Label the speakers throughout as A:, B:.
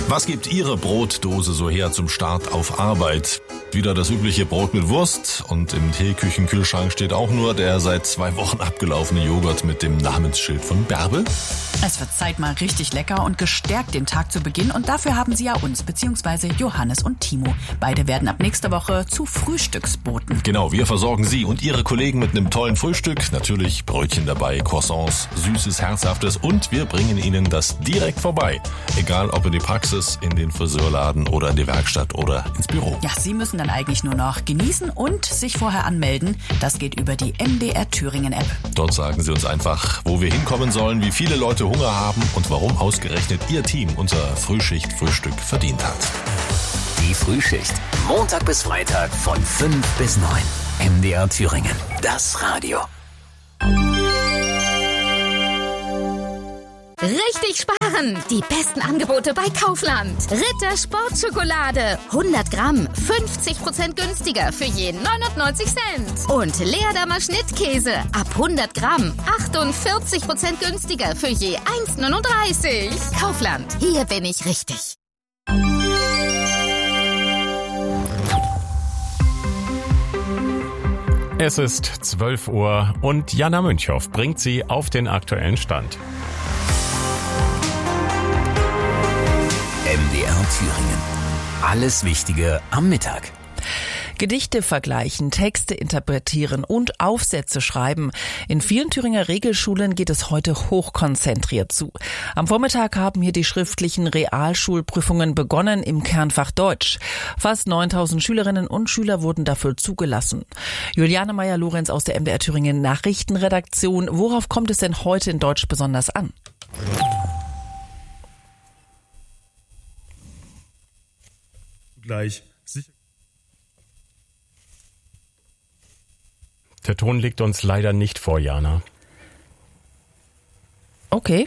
A: Was gibt Ihre Brotdose so her zum Start auf Arbeit? Wieder das übliche Brot mit Wurst und im Teeküchenkühlschrank steht auch nur der seit 2 Wochen abgelaufene Joghurt mit dem Namensschild von Bärbel.
B: Es wird Zeit, mal richtig lecker und gestärkt den Tag zu beginnen. Und dafür haben Sie ja uns, beziehungsweise Johannes und Timo. Beide werden ab nächster Woche zu Frühstücksboten.
A: Genau, wir versorgen Sie und Ihre Kollegen mit einem tollen Frühstück. Natürlich Brötchen dabei, Croissants, Süßes, Herzhaftes und wir bringen Ihnen das direkt vorbei. Egal ob in die Praxis, in den Friseurladen oder in die Werkstatt oder ins Büro.
B: Ja, Sie müssen dann eigentlich nur noch genießen und sich vorher anmelden. Das geht über die MDR Thüringen App.
A: Dort sagen Sie uns einfach, wo wir hinkommen sollen, wie viele Leute Hunger haben und warum ausgerechnet Ihr Team unser Frühschicht-Frühstück verdient hat.
C: Die Frühschicht. Montag bis Freitag von 5 bis 9. MDR Thüringen. Das Radio.
D: Richtig sparen! Die besten Angebote bei Kaufland. Ritter Sportschokolade. 100 Gramm. 50% günstiger für je 99 Cent. Und Leerdammer Schnittkäse. Ab 100 Gramm. 48% günstiger für je 1,39. Kaufland. Hier bin ich richtig.
E: Es ist 12 Uhr und Jana Münchow bringt Sie auf den aktuellen Stand.
C: MDR Thüringen. Alles Wichtige am Mittag.
F: Gedichte vergleichen, Texte interpretieren und Aufsätze schreiben. In vielen Thüringer Regelschulen geht es heute hochkonzentriert zu. Am Vormittag haben hier die schriftlichen Realschulprüfungen begonnen im Kernfach Deutsch. Fast 9000 Schülerinnen und Schüler wurden dafür zugelassen. Juliane Meyer-Lorenz aus der MDR Thüringen Nachrichtenredaktion. Worauf kommt es denn heute in Deutsch besonders an?
G: Gleich sicher.
E: Der Ton liegt uns leider nicht vor, Jana.
F: Okay.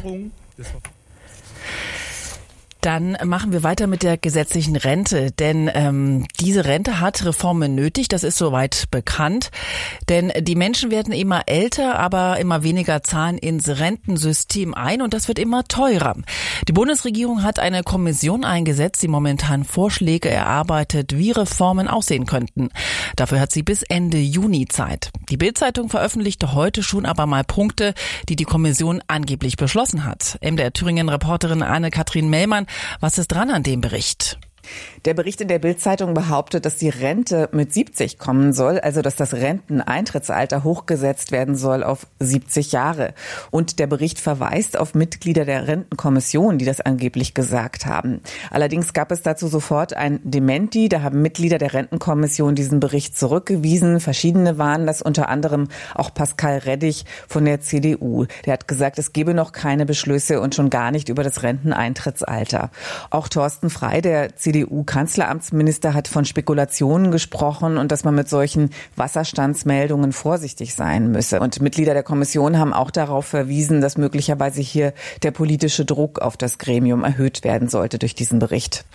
F: Dann machen wir weiter mit der gesetzlichen Rente, denn diese Rente hat Reformen nötig, das ist soweit bekannt. Denn die Menschen werden immer älter, aber immer weniger zahlen ins Rentensystem ein und das wird immer teurer. Die Bundesregierung hat eine Kommission eingesetzt, die momentan Vorschläge erarbeitet, wie Reformen aussehen könnten. Dafür hat sie bis Ende Juni Zeit. Die Bild-Zeitung veröffentlichte heute schon aber mal Punkte, die die Kommission angeblich beschlossen hat. MDR Thüringen-Reporterin Anne-Kathrin Mellmann, was ist dran an dem Bericht?
H: Der Bericht in der Bild-Zeitung behauptet, dass die Rente mit 70 kommen soll, also dass das Renteneintrittsalter hochgesetzt werden soll auf 70 Jahre. Und der Bericht verweist auf Mitglieder der Rentenkommission, die das angeblich gesagt haben. Allerdings gab es dazu sofort ein Dementi. Da haben Mitglieder der Rentenkommission diesen Bericht zurückgewiesen. Verschiedene waren das, unter anderem auch Pascal Reddig von der CDU. Der hat gesagt, es gebe noch keine Beschlüsse und schon gar nicht über das Renteneintrittsalter. Auch Thorsten Frey, der CDU-Kanzleramtsminister, hat von Spekulationen gesprochen und dass man mit solchen Wasserstandsmeldungen vorsichtig sein müsse. Und Mitglieder der Kommission haben auch darauf verwiesen, dass möglicherweise hier der politische Druck auf das Gremium erhöht werden sollte durch diesen Bericht.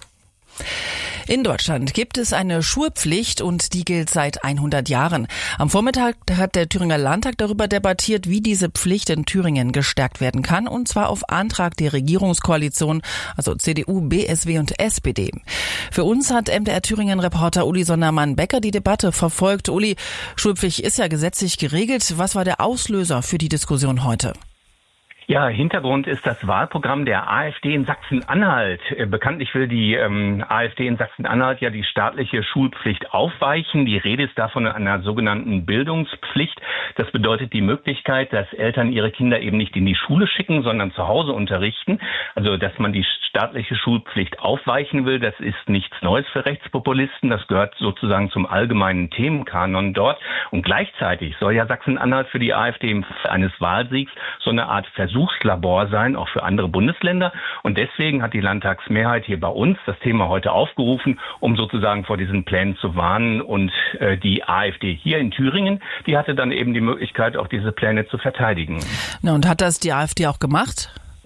F: In Deutschland gibt es eine Schulpflicht und die gilt seit 100 Jahren. Am Vormittag hat der Thüringer Landtag darüber debattiert, wie diese Pflicht in Thüringen gestärkt werden kann, und zwar auf Antrag der Regierungskoalition, also CDU, BSW und SPD. Für uns hat MDR Thüringen-Reporter Uli Sondermann-Becker die Debatte verfolgt. Uli, Schulpflicht ist ja gesetzlich geregelt. Was war der Auslöser für die Diskussion heute?
I: Ja, Hintergrund ist das Wahlprogramm der AfD in Sachsen-Anhalt. Bekanntlich will die AfD in Sachsen-Anhalt ja die staatliche Schulpflicht aufweichen. Die Rede ist davon einer sogenannten Bildungspflicht. Das bedeutet die Möglichkeit, dass Eltern ihre Kinder eben nicht in die Schule schicken, sondern zu Hause unterrichten. Also, dass man die staatliche Schulpflicht aufweichen will, das ist nichts Neues für Rechtspopulisten. Das gehört sozusagen zum allgemeinen Themenkanon dort. Und gleichzeitig soll ja Sachsen-Anhalt für die AfD im Fall eines Wahlsiegs so eine Art Versuchslabor sein, auch für andere Bundesländer. Und deswegen hat die Landtagsmehrheit hier bei uns das Thema heute aufgerufen, um sozusagen vor diesen Plänen zu warnen. Und die AfD hier in Thüringen, die hatte dann eben die Möglichkeit, auch diese Pläne zu verteidigen.
F: Na, und hat das die AfD auch gemacht?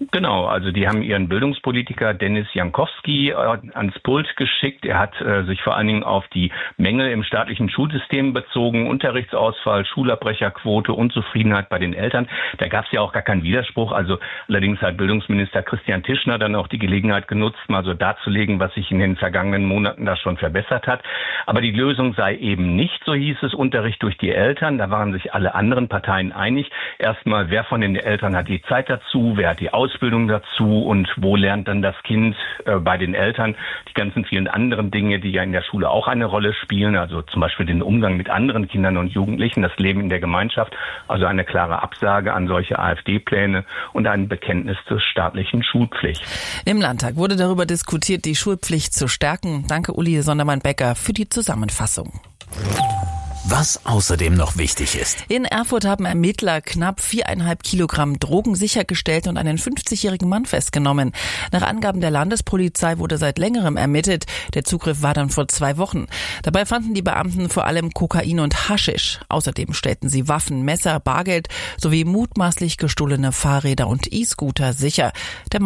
I: Genau, also die haben ihren Bildungspolitiker Dennis Jankowski ans Pult geschickt. Er hat sich vor allen Dingen auf die Mängel im staatlichen Schulsystem bezogen, Unterrichtsausfall, Schulabbrecherquote, Unzufriedenheit bei den Eltern. Da gab es ja auch gar keinen Widerspruch. Also allerdings hat Bildungsminister Christian Tischner dann auch die Gelegenheit genutzt, mal so darzulegen, was sich in den vergangenen Monaten da schon verbessert hat. Aber die Lösung sei eben nicht, so hieß es, Unterricht durch die Eltern. Da waren sich alle anderen Parteien einig. Erstmal, wer von den Eltern hat die Zeit dazu, wer hat die Ausbildung dazu und wo lernt dann das Kind bei den Eltern die ganzen vielen anderen Dinge, die ja in der Schule auch eine Rolle spielen, also zum Beispiel den Umgang mit anderen Kindern und Jugendlichen, das Leben in der Gemeinschaft, also eine klare Absage an solche AfD-Pläne und ein Bekenntnis zur staatlichen Schulpflicht.
F: Im Landtag wurde darüber diskutiert, die Schulpflicht zu stärken. Danke Uli Sondermann-Becker für die Zusammenfassung.
C: Was außerdem noch wichtig ist.
F: In Erfurt haben Ermittler knapp 4,5 Kilogramm Drogen sichergestellt und einen 50-jährigen Mann festgenommen. Nach Angaben der Landespolizei wurde seit längerem ermittelt. Der Zugriff war dann vor 2 Wochen. Dabei fanden die Beamten vor allem Kokain und Haschisch. Außerdem stellten sie Waffen, Messer, Bargeld sowie mutmaßlich gestohlene Fahrräder und E-Scooter sicher. Der